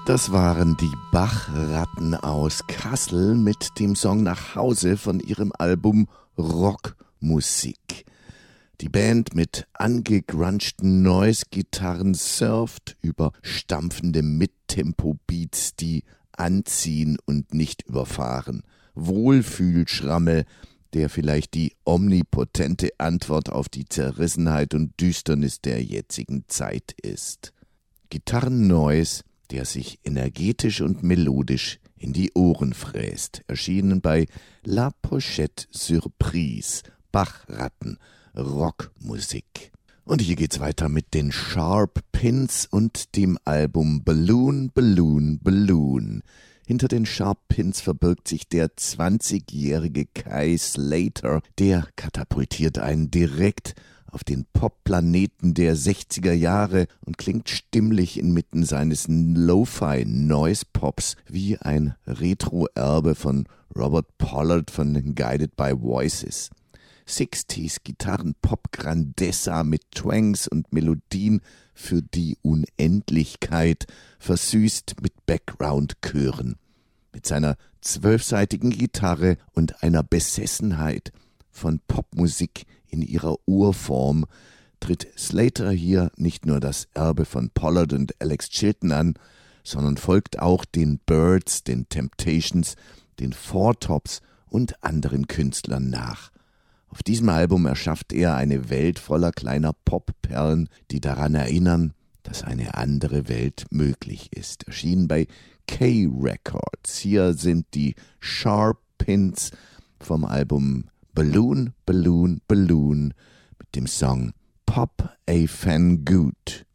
Das waren die Bachratten aus Kassel mit dem Song Nach Hause von ihrem Album Rockmusik. Die Band mit angegrunchten Noise-Gitarren surft über stampfende Mittempo-Beats, die anziehen und nicht überfahren. Wohlfühlschrammel, der vielleicht die omnipotente Antwort auf die Zerrissenheit und Düsternis der jetzigen Zeit ist. Gitarren-Noise, der sich energetisch und melodisch in die Ohren fräst. Erschienen bei La Pochette Surprise, Bachratten, Rockmusik. Und hier geht's weiter mit den Sharp Pins und dem Album Balloon, Balloon, Balloon. Hinter den Sharp Pins verbirgt sich der 20-jährige Kai Slater. Der katapultiert einen direkt auf den Popplaneten der 60er Jahre und klingt stimmlich inmitten seines Lo-Fi-Noise-Pops wie ein Retro-Erbe von Robert Pollard von Guided by Voices. 60s Gitarren-Pop-Grandezza mit Twangs und Melodien für die Unendlichkeit, versüßt mit Background-Chören. Mit seiner 12-seitigen Gitarre und einer Besessenheit von Popmusik in ihrer Urform tritt Slater hier nicht nur das Erbe von Pollard und Alex Chilton an, sondern folgt auch den Byrds, den Temptations, den Four Tops und anderen Künstlern nach. Auf diesem Album erschafft er eine Welt voller kleiner Popperlen, die daran erinnern, dass eine andere Welt möglich ist. Erschienen bei K-Records. Hier sind die Sharp Pins vom Album Balloon, Balloon, Balloon mit dem Song Pop a Fan Good.